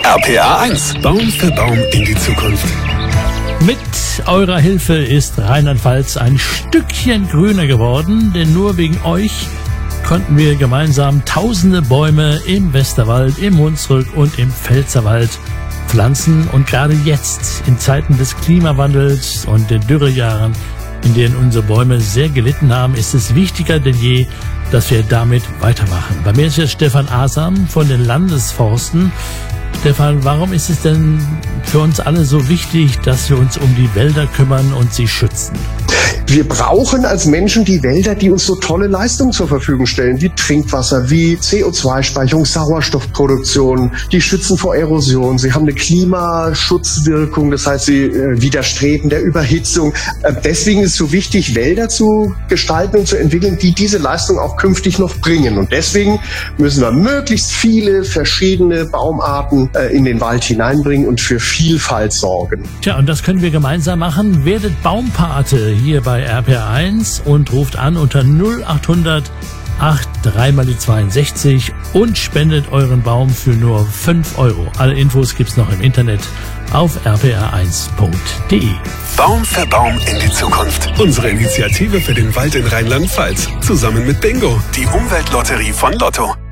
RPA 1. Baum für Baum in die Zukunft. Mit eurer Hilfe ist Rheinland-Pfalz ein Stückchen grüner geworden, denn nur wegen euch konnten wir gemeinsam tausende Bäume im Westerwald, im Hunsrück und im Pfälzerwald pflanzen. Und gerade jetzt, in Zeiten des Klimawandels und den Dürrejahren, in denen unsere Bäume sehr gelitten haben, ist es wichtiger denn je, dass wir damit weitermachen. Bei mir ist jetzt Stefan Asam von den Landesforsten. Stefan, warum ist es denn für uns alle so wichtig, dass wir uns um die Wälder kümmern und sie schützen? Wir brauchen als Menschen die Wälder, die uns so tolle Leistungen zur Verfügung stellen, wie Trinkwasser, wie CO2-Speicherung, Sauerstoffproduktion. Die schützen vor Erosion. Sie haben eine Klimaschutzwirkung, das heißt, sie widerstreben der Überhitzung. Deswegen ist es so wichtig, Wälder zu gestalten und zu entwickeln, die diese Leistung auch künftig noch bringen. Und deswegen müssen wir möglichst viele verschiedene Baumarten in den Wald hineinbringen und für Vielfalt sorgen. Tja, und das können wir gemeinsam machen. Werdet Baumpate hier bei RPA 1 und ruft an unter 0800 83 mal die 62 und spendet euren Baum für nur 5 €. Alle Infos gibt's noch im Internet auf rpa1.de. Baum für Baum in die Zukunft. Unsere Initiative für den Wald in Rheinland-Pfalz. Zusammen mit Bingo, die Umweltlotterie von Lotto.